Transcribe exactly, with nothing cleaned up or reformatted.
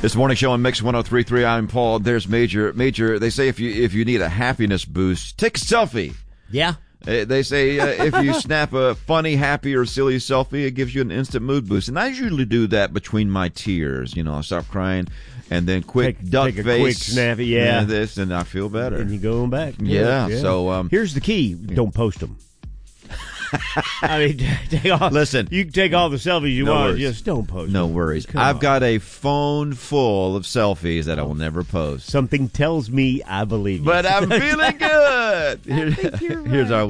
This morning show on Mix one oh three point three. I'm Paul. There's Major. Major, they say if you if you need a happiness boost, take a selfie. Yeah. Uh, They say uh, if you snap a funny, happy, or silly selfie, it gives you an instant mood boost. And I usually do that between my tears. You know, I stop crying and then quick Take- duck take a face. quick snappy, yeah. And this, and I feel better. And you go on back. Yeah, so, um, here's the key: don't post them. I mean, take all, Listen. you can take all the selfies you No want, worries. just don't post No them. worries. Come I've on. got a phone full of selfies that I will never post. Something tells me I believe you. But I'm feeling good. Here- think you're Here's our